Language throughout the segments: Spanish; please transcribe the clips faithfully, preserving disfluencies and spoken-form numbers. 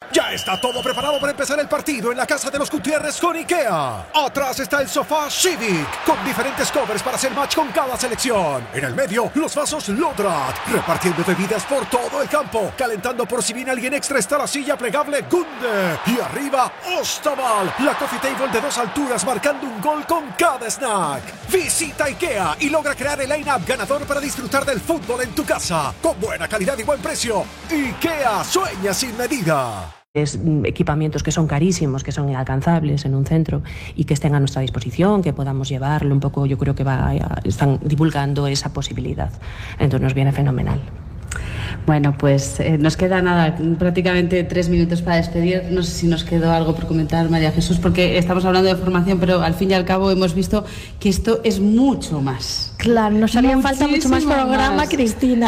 Ya está todo preparado para empezar el partido en la casa de los Gutiérrez con IKEA. Atrás está el sofá Civic, con diferentes covers para hacer match con cada selección. En el medio, los vasos Lodrat, repartiendo bebidas por todo el campo. Calentando por si viene alguien extra está la silla plegable Gunde. Y arriba, Ostaval, la coffee table de dos alturas marcando un gol con cada snack. Visita IKEA y logra crear el line-up ganador para disfrutar del fútbol en tu casa. Con buena calidad y buen precio. IKEA, sueña sin medida. Es equipamientos que son carísimos, que son inalcanzables en un centro y que estén a nuestra disposición, que podamos llevarlo un poco, yo creo que va, están divulgando esa posibilidad. Entonces nos viene fenomenal. Bueno, pues eh, nos queda nada, prácticamente tres minutos para despedir. No sé si nos quedó algo por comentar, María Jesús, porque estamos hablando de formación, pero al fin y al cabo hemos visto que esto es mucho más. Claro, nos haría Muchísimo falta mucho más programa, más. Cristina.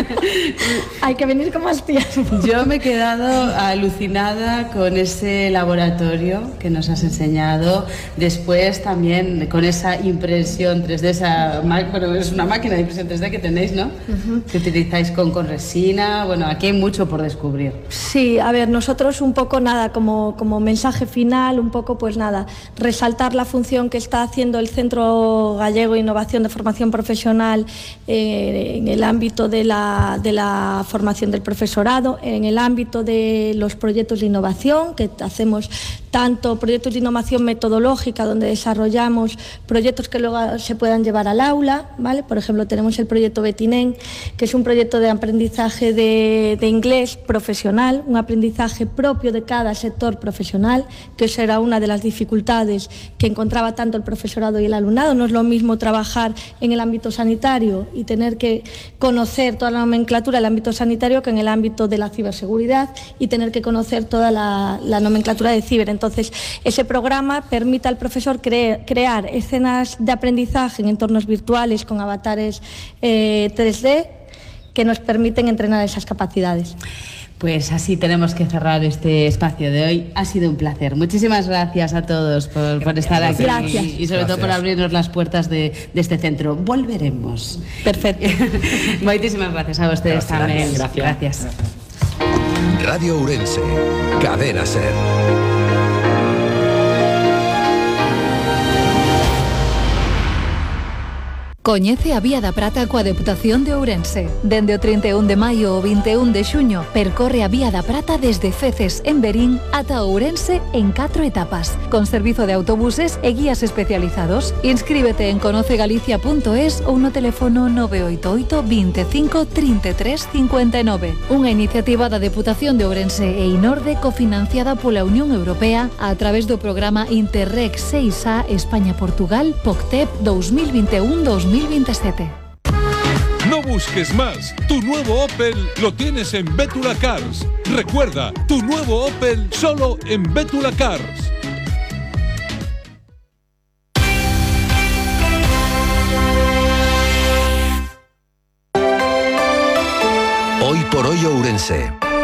Hay que venir con más tiempo. Yo me he quedado alucinada con ese laboratorio que nos has enseñado. Después también con esa impresión tres D, esa, bueno, es una máquina de impresión tres D que tenéis, ¿no? Uh-huh. Que utilizáis con, con resina. Bueno, aquí hay mucho por descubrir. Sí, a ver, nosotros un poco nada, como, como mensaje final, un poco pues nada, resaltar la función que está haciendo el Centro Gallego de Innovación de Formación Profesional eh, en el ámbito de la, de la formación del profesorado, en el ámbito de los proyectos de innovación, que hacemos tanto proyectos de innovación metodológica, donde desarrollamos proyectos que luego se puedan llevar al aula, ¿vale? Por ejemplo, tenemos el proyecto Betinen, que es un proyecto de aprendizaje de, de inglés profesional, un aprendizaje propio de cada sector profesional, que esa era una de las dificultades que encontraba tanto el profesorado y el alumnado. No es lo mismo trabajar en el ámbito sanitario y tener que conocer toda la nomenclatura del ámbito sanitario que en el ámbito de la ciberseguridad y tener que conocer toda la, la nomenclatura de ciber. Entonces, ese programa permite al profesor cre- crear escenas de aprendizaje en entornos virtuales con avatares eh, tres D que nos permiten entrenar esas capacidades. Pues así tenemos que cerrar este espacio de hoy. Ha sido un placer. Muchísimas gracias a todos por, por estar aquí. Gracias. Y, y sobre gracias. todo por abrirnos las puertas de, de este centro. Volveremos. Perfecto. Muchísimas gracias a ustedes gracias. también. Gracias. gracias. Radio Ourense, Cadena Ser. Coñece a Vía da Prata coa Deputación de Ourense. Dende o trinta e un de maio ao vinte e un de xuño, percorre a Vía da Prata desde Feces en Verín ata Ourense en catro etapas, con servizo de autobuses e guías especializados. Inscríbete en conocegalicia punto es ou no teléfono nove oito oito, veinticinco, treinta y tres, cincuenta y nueve. Unha iniciativa da Deputación de Ourense e Inorde cofinanciada pola Unión Europea a través do programa Interreg seis A España-Portugal P O C T E P dos mil veintiuno dos mil veintisiete. No busques más. Tu nuevo Opel lo tienes en Bétula Cars. Recuerda, tu nuevo Opel solo en Bétula Cars. Hoy por hoy Ourense.